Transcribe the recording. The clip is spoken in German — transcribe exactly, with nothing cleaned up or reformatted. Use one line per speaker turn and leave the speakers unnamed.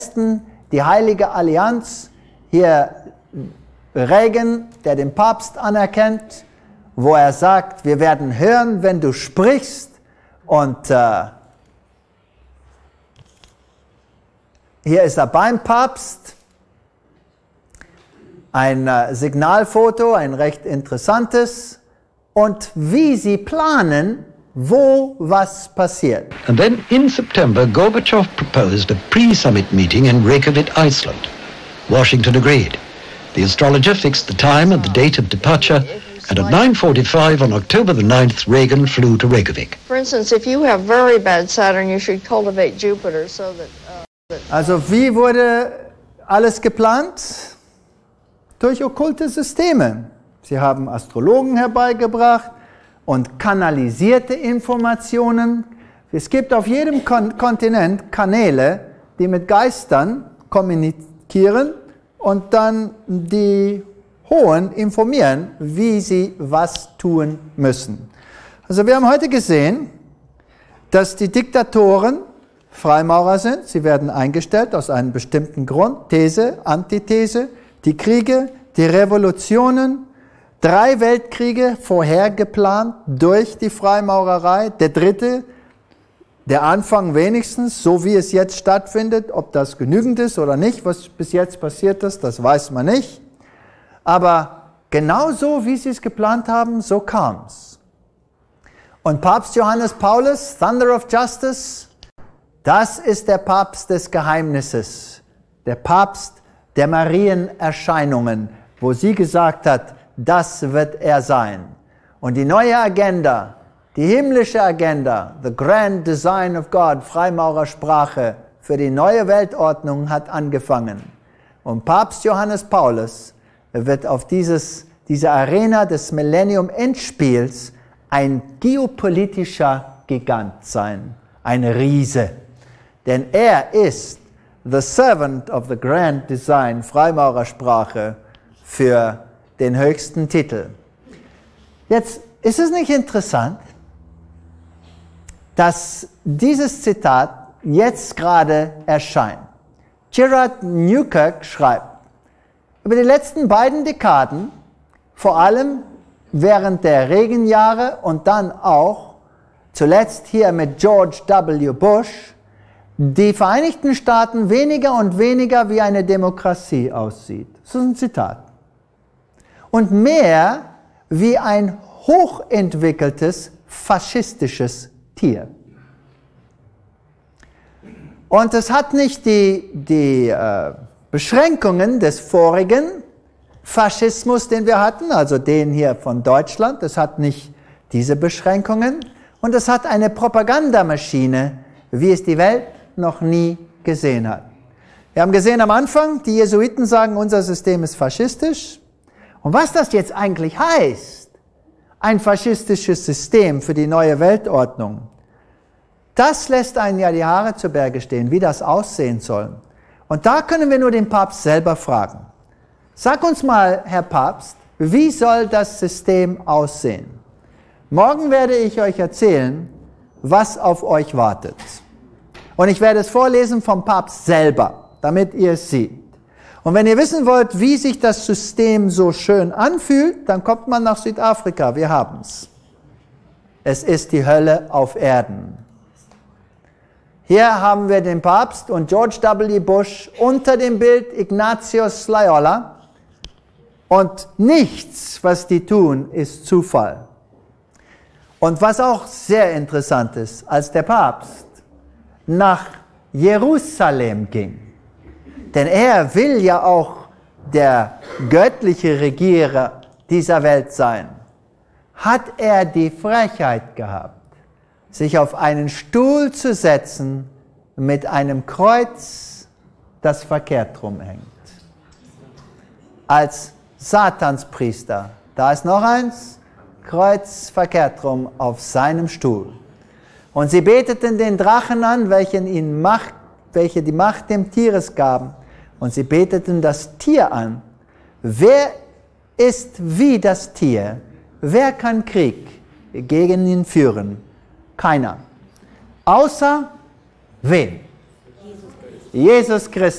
die Heilige Allianz, hier Reagan, der den Papst anerkennt, wo er sagt, wir werden hören, wenn du sprichst. Und äh, hier ist er beim Papst. Ein äh, Signalfoto, ein recht interessantes. Und wie sie planen, wo was passiert.
And then in September, Gorbachev proposed a pre-summit meeting in Reykjavik, Iceland. Washington agreed. The astrologer fixed the time and the date of departure, and at nine forty-five on October the ninth, Reagan flew to Reykjavik.
For instance, if you have very bad Saturn, you should cultivate Jupiter so that... Uh, that
also wie wurde alles geplant? Durch okkulte Systeme. Sie haben Astrologen herbeigebracht und kanalisierte Informationen. Es gibt auf jedem Kon- Kontinent Kanäle, die mit Geistern kommunizieren und dann die Hohen informieren, wie sie was tun müssen. Also wir haben heute gesehen, dass die Diktatoren Freimaurer sind. Sie werden eingestellt aus einem bestimmten Grund. These, Antithese, die Kriege, die Revolutionen, drei Weltkriege vorhergeplant durch die Freimaurerei. Der dritte, der Anfang wenigstens, so wie es jetzt stattfindet. Ob das genügend ist oder nicht, was bis jetzt passiert ist, das weiß man nicht. Aber genauso, wie sie es geplant haben, so kam es. Und Papst Johannes Paulus, Thunder of Justice, das ist der Papst des Geheimnisses. Der Papst der Marienerscheinungen, wo sie gesagt hat, das wird er sein. Und die neue Agenda, die himmlische Agenda, the grand design of God, Freimaurersprache für die neue Weltordnung hat angefangen. Und Papst Johannes Paulus wird auf dieses, diese Arena des Millennium-Endspiels ein geopolitischer Gigant sein, ein Riese. Denn er ist the servant of the grand design, Freimaurersprache für den höchsten Titel. Jetzt ist es nicht interessant, dass dieses Zitat jetzt gerade erscheint. Gerard Newkirk schreibt, über die letzten beiden Dekaden, vor allem während der Reagan-Jahre und dann auch zuletzt hier mit George W. Bush, die Vereinigten Staaten weniger und weniger wie eine Demokratie aussieht. Das ist ein Zitat. Und mehr wie ein hochentwickeltes faschistisches Tier. Und es hat nicht die, die äh, Beschränkungen des vorigen Faschismus, den wir hatten, also den hier von Deutschland, es hat nicht diese Beschränkungen. Und es hat eine Propagandamaschine, wie es die Welt noch nie gesehen hat. Wir haben gesehen am Anfang, die Jesuiten sagen, unser System ist faschistisch. Und was das jetzt eigentlich heißt, ein faschistisches System für die neue Weltordnung, das lässt einen ja die Haare zu Berge stehen, wie das aussehen soll. Und da können wir nur den Papst selber fragen. Sag uns mal, Herr Papst, wie soll das System aussehen? Morgen werde ich euch erzählen, was auf euch wartet. Und ich werde es vorlesen vom Papst selber, damit ihr es seht. Und wenn ihr wissen wollt, wie sich das System so schön anfühlt, dann kommt man nach Südafrika. Wir haben es. Es ist die Hölle auf Erden. Hier haben wir den Papst und George W. Bush unter dem Bild Ignatius Loyola. Und nichts, was die tun, ist Zufall. Und was auch sehr interessant ist, als der Papst nach Jerusalem ging, denn er will ja auch der göttliche Regierer dieser Welt sein, hat er die Frechheit gehabt, sich auf einen Stuhl zu setzen mit einem Kreuz, das verkehrt rumhängt. Als Satanspriester, da ist noch eins, Kreuz verkehrt rum auf seinem Stuhl. Und sie beteten den Drachen an, welchen ihnen Macht, welche die Macht dem Tieres gaben. Und sie beteten das Tier an. Wer ist wie das Tier? Wer kann Krieg gegen ihn führen? Keiner. Außer wen? Jesus Christus.